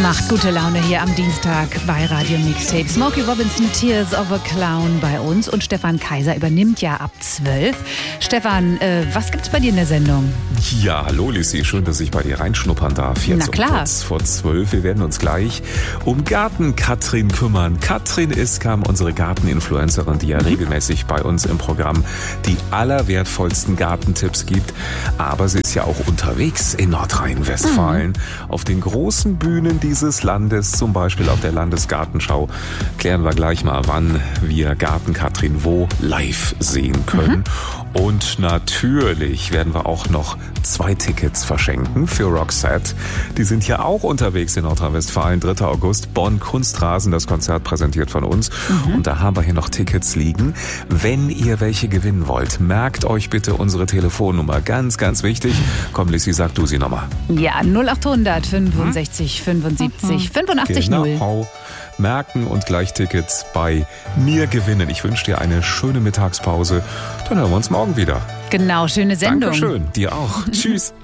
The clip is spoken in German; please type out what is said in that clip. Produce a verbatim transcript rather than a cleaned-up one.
Macht gute Laune hier am Dienstag bei Radio Mixtape. Smokey Robinson, Tears of a Clown bei uns und Stefan Kaiser übernimmt ja ab zwölf. Stefan, äh, was gibt's bei dir in der Sendung? Ja, hallo Lissi, schön, dass ich bei dir reinschnuppern darf. Jetzt Na klar. Um kurz vor zwölf. Wir werden uns gleich um Garten-Katrin kümmern. Katrin Iskam, unsere Garteninfluencerin, die ja mhm. regelmäßig bei uns im Programm die allerwertvollsten Gartentipps gibt. Aber sie ist ja auch unterwegs in Nordrhein-Westfalen mhm. auf den großen Bühnen dieses Landes, zum Beispiel auf der Landesgartenschau. Klären wir gleich mal, wann wir Garten-Katrin wo live sehen können. Mhm. Und natürlich werden wir auch noch zwei Tickets verschenken für Roxette. Die sind ja auch unterwegs in Nordrhein-Westfalen. dritter August, Bonn Kunstrasen, das Konzert präsentiert von uns. Mhm. Und da haben wir hier noch Tickets liegen. Wenn ihr welche gewinnen wollt, merkt euch bitte unsere Telefonnummer. Ganz, ganz wichtig. Komm, Lissi, sag du sie nochmal. Ja, null achthundert fünfundsechzig fünfundsiebzig fünfundachtzig null. Genau. Merken und gleich Tickets bei mir gewinnen. Ich wünsche dir eine schöne Mittagspause. Dann hören wir uns morgen wieder. Genau, schöne Sendung. Dankeschön, dir auch. Tschüss.